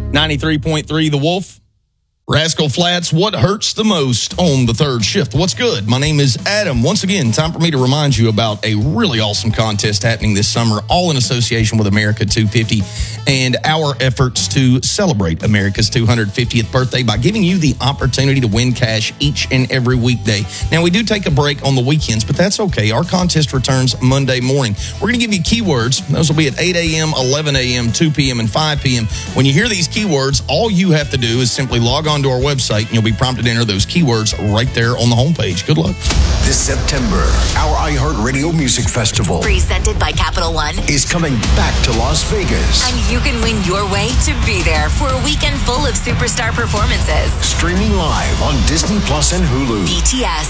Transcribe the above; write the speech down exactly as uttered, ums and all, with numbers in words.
ninety-three point three The Wolf. Rascal Flatts, what hurts the most on the third shift? What's good? My name is Adam. Once again, time for me to remind you about a really awesome contest happening this summer, all in association with America two fifty and our efforts to celebrate America's two hundred fiftieth birthday by giving you the opportunity to win cash each and every weekday. Now, we do take a break on the weekends, but that's okay. Our contest returns Monday morning. We're going to give you keywords. Those will be at eight a.m., eleven a.m., two p.m., and five p.m. When you hear these keywords, all you have to do is simply log on to our website, and you'll be prompted to enter those keywords right there on the homepage. Good luck. This September, our iHeartRadio Music Festival, presented by Capital One, is coming back to Las Vegas. And you can win your way to be there for a weekend full of superstar performances. Streaming live on Disney Plus and Hulu. B T S.